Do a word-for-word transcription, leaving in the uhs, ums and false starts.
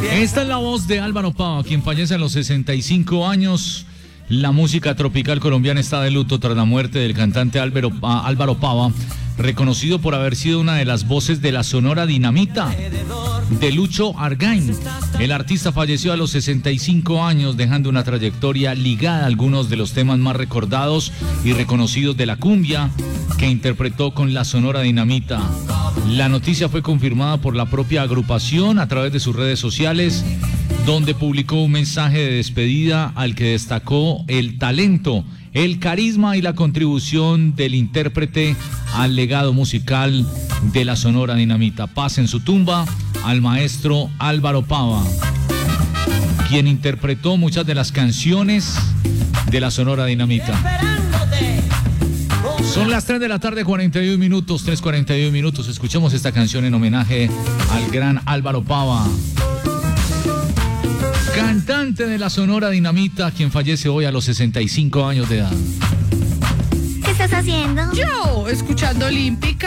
Esta es la voz de Álvaro Pava, quien fallece a los sesenta y cinco años. La música tropical colombiana está de luto tras la muerte del cantante Álvaro, Álvaro Pava, reconocido por haber sido una de las voces de la Sonora Dinamita, de Lucho Argain. El artista falleció a los sesenta y cinco años, dejando una trayectoria ligada a algunos de los temas más recordados y reconocidos de la cumbia que interpretó con la Sonora Dinamita. La noticia fue confirmada por la propia agrupación a través de sus redes sociales, donde publicó un mensaje de despedida al que destacó el talento, el carisma y la contribución del intérprete al legado musical de la Sonora Dinamita. Paz en su tumba al maestro Álvaro Pava, quien interpretó muchas de las canciones de la Sonora Dinamita. Son las tres de la tarde, cuarenta y un minutos, tres cuarenta y un minutos. Escuchemos esta canción en homenaje al gran Álvaro Pava, cantante de la Sonora Dinamita, quien fallece hoy a los sesenta y cinco años de edad. ¿Qué estás haciendo? Yo, escuchando Olímpica.